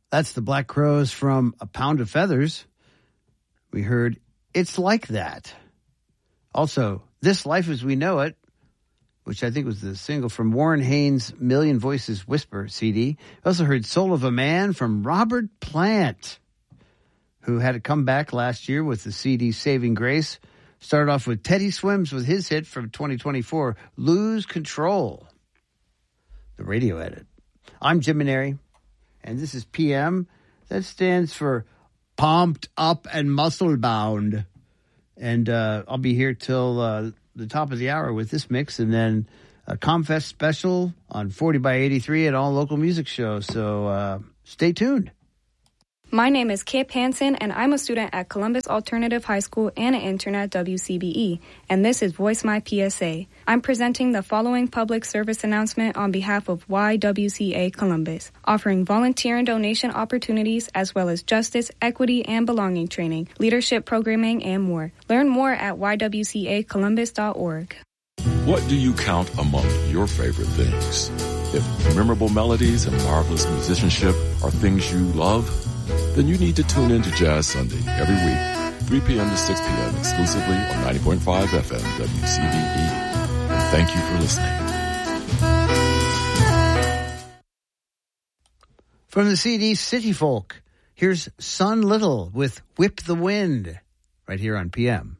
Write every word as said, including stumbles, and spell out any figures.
That's the Black Crowes from A Pound of Feathers. We heard It's Like That. Also, This Life as We Know It, which I think was the single from Warren Haynes' Million Voices Whisper C D. We also heard Soul of a Man from Robert Plant, who had a comeback last year with the C D Saving Grace. Started off with Teddy Swims with his hit from twenty twenty-four, Lose Control, the radio edit. I'm Jim Maneri, and this is P M. That stands for Pumped Up and Muscle Bound. And uh, I'll be here till uh, the top of the hour with this mix, and then a Comfest special on forty by eighty-three and all local music shows. So uh, stay tuned. My name is Kip Hansen, and I'm a student at Columbus Alternative High School and an intern at W C B E, and this is Voice My P S A. I'm presenting the following public service announcement on behalf of Y W C A Columbus, offering volunteer and donation opportunities as well as justice, equity, and belonging training, leadership programming, and more. Learn more at y w c a columbus dot org. What do you count among your favorite things? If memorable melodies and marvelous musicianship are things you love, then you need to tune in to Jazz Sunday every week, three p.m. to six p.m. exclusively on ninety point five F M W C B E. And thank you for listening. From the C D City Folk, here's Son Little with Whip the Wind, right here on P M.